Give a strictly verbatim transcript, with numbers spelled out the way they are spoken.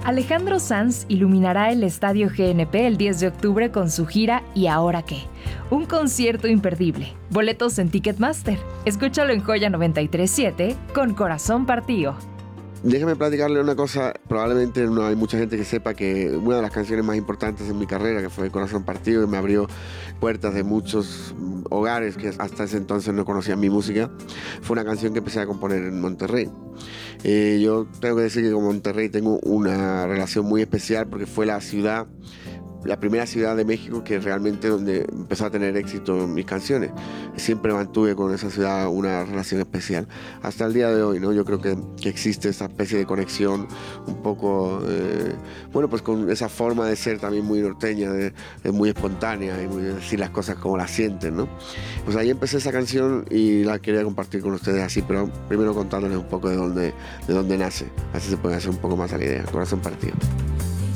Alejandro Sanz iluminará el Estadio G N P el diez de octubre con su gira ¿Y ahora qué? Un concierto imperdible. Boletos en Ticketmaster. Escúchalo en Joya noventa y tres punto siete con Corazón Partido. Déjame platicarle una cosa, probablemente no hay mucha gente que sepa que una de las canciones más importantes en mi carrera, que fue Corazón Partido, que me abrió puertas de muchos hogares que hasta ese entonces no conocían mi música, fue una canción que empecé a componer en Monterrey. Eh, yo tengo que decir que con Monterrey tengo una relación muy especial porque fue la ciudad, la primera ciudad de México que realmente donde empezó a tener éxito en mis canciones. Siempre mantuve con esa ciudad una relación especial. Hasta el día de hoy, ¿no? Yo creo que, que existe esa especie de conexión un poco, eh, bueno, pues con esa forma de ser también muy norteña, de, de muy espontánea y muy de decir las cosas como las sienten, ¿no? Pues ahí empecé esa canción y la quería compartir con ustedes así, pero primero contándoles un poco de dónde, de dónde nace. Así se puede hacer un poco más a la idea. Corazón Partido.